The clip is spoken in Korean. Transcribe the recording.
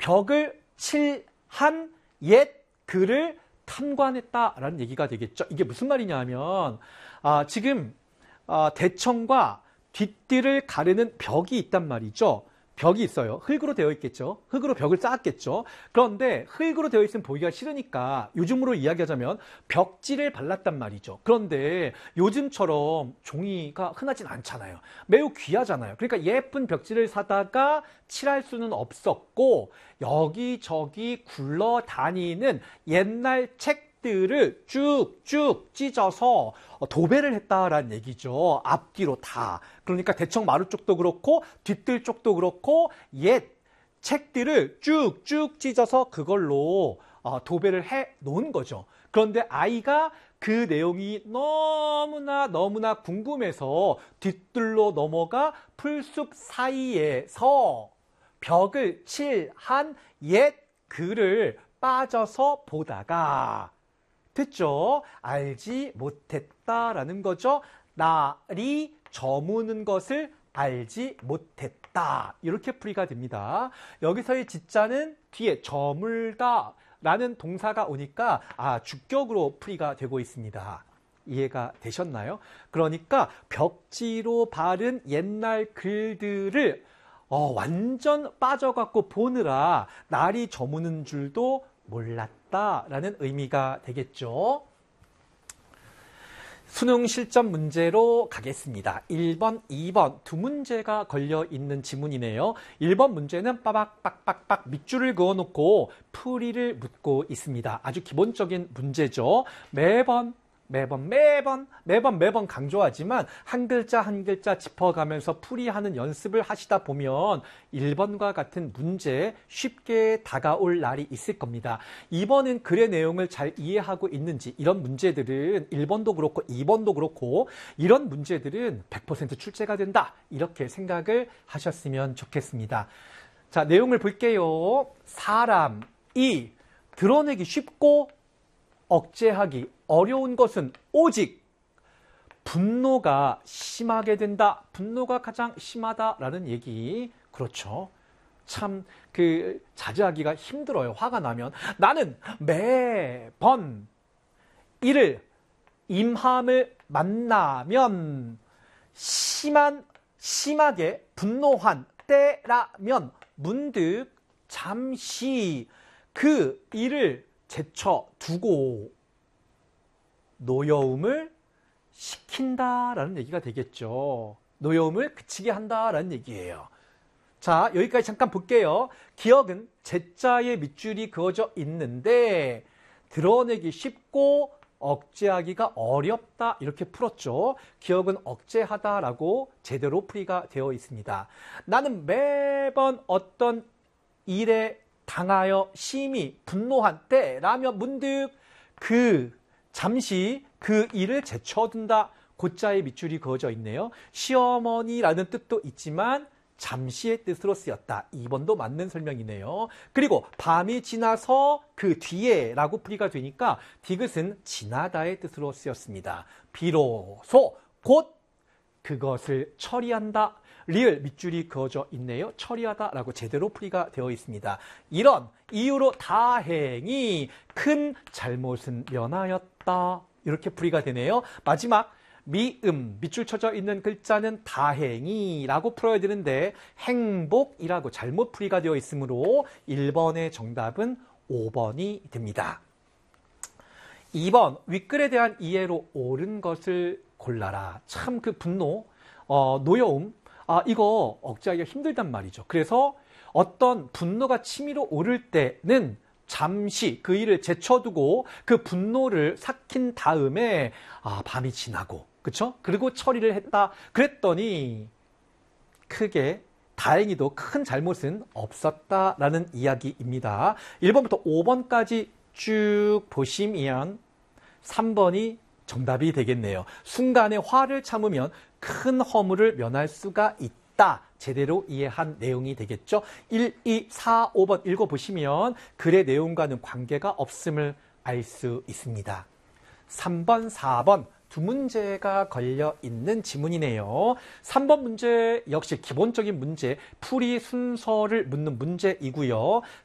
벽을 칠한 옛 글을 탐관했다라는 얘기가 되겠죠. 이게 무슨 말이냐 하면 지금 대청과 뒷뜰을 가르는 벽이 있단 말이죠. 벽이 있어요. 흙으로 되어 있겠죠. 흙으로 벽을 쌓았겠죠. 그런데 흙으로 되어 있으면 보기가 싫으니까 요즘으로 이야기하자면 벽지를 발랐단 말이죠. 그런데 요즘처럼 종이가 흔하진 않잖아요. 매우 귀하잖아요. 그러니까 예쁜 벽지를 사다가 칠할 수는 없었고 여기저기 굴러다니는 옛날 책들을 쭉쭉 찢어서 도배를 했다라는 얘기죠. 앞뒤로 다. 그러니까 대청 마루 쪽도 그렇고 뒷뜰 쪽도 그렇고 옛 책들을 쭉쭉 찢어서 그걸로 도배를 해 놓은 거죠. 그런데 아이가 그 내용이 너무나 궁금해서 뒷뜰로 넘어가 풀숲 사이에서 벽을 칠한 옛 글을 빠져서 보다가 됐죠? 알지 못했다라는 거죠. 날이 저무는 것을 알지 못했다. 이렇게 풀이가 됩니다. 여기서의 지자는 뒤에 저물다 라는 동사가 오니까 주격으로 풀이가 되고 있습니다. 이해가 되셨나요? 그러니까 벽지로 바른 옛날 글들을 완전 빠져갖고 보느라 날이 저무는 줄도 몰랐다라는 의미가 되겠죠. 수능 실전 문제로 가겠습니다. 1번, 2번 두 문제가 걸려있는 지문이네요. 1번 문제는 빠박빡빡빡 밑줄을 그어놓고 풀이를 묻고 있습니다. 아주 기본적인 문제죠. 매번 강조하지만 한 글자 한 글자 짚어가면서 풀이하는 연습을 하시다 보면 1번과 같은 문제 쉽게 다가올 날이 있을 겁니다. 2번은 글의 내용을 잘 이해하고 있는지 이런 문제들은 1번도 그렇고 2번도 그렇고 이런 문제들은 100% 출제가 된다. 이렇게 생각을 하셨으면 좋겠습니다. 자, 내용을 볼게요. 사람이 드러내기 쉽고 억제하기 어려운 것은 오직 분노가 심하게 된다. 분노가 가장 심하다라는 얘기. 그렇죠. 참 자제하기가 힘들어요. 화가 나면. 나는 매번 이를 임함을 만나면 심하게 분노한 때라면 문득 잠시 그 일을 제쳐두고 노여움을 시킨다라는 얘기가 되겠죠. 노여움을 그치게 한다라는 얘기예요. 자, 여기까지 잠깐 볼게요. 기억은 제자의 밑줄이 그어져 있는데 드러내기 쉽고 억제하기가 어렵다 이렇게 풀었죠. 기억은 억제하다라고 제대로 풀이가 되어 있습니다. 나는 매번 어떤 일에 당하여 심히 분노한 때라면 문득 잠시 그 일을 제쳐둔다. 고자의 밑줄이 그어져 있네요. 시어머니라는 뜻도 있지만 잠시의 뜻으로 쓰였다. 2번도 맞는 설명이네요. 그리고 밤이 지나서 그 뒤에라고 풀이가 되니까 디귿은 지나다의 뜻으로 쓰였습니다. 비로소 곧 그것을 처리한다. 리을 밑줄이 그어져 있네요. 처리하다라고 제대로 풀이가 되어 있습니다. 이런 이유로 다행히 큰 잘못은 면하였다. 이렇게 풀이가 되네요. 마지막 미음 밑줄 쳐져 있는 글자는 다행히라고 풀어야 되는데 행복이라고 잘못 풀이가 되어 있으므로 1번의 정답은 5번이 됩니다. 2번 윗글에 대한 이해로 옳은 것을 골라라. 참 그 분노, 노여움 이거 억제하기가 힘들단 말이죠. 그래서 어떤 분노가 치밀어 오를 때는 잠시 그 일을 제쳐두고 그 분노를 삭힌 다음에 밤이 지나고 그렇죠? 그리고 처리를 했다. 그랬더니 크게 다행히도 큰 잘못은 없었다라는 이야기입니다. 1번부터 5번까지 쭉 보시면 3번이 정답이 되겠네요. 순간의 화를 참으면 큰 허물을 면할 수가 있다. 제대로 이해한 내용이 되겠죠. 1, 2, 4, 5번 읽어보시면 글의 내용과는 관계가 없음을 알 수 있습니다. 3번, 4번 두 문제가 걸려있는 지문이네요. 3번 문제 역시 기본적인 문제, 풀이 순서를 묻는 문제이고요.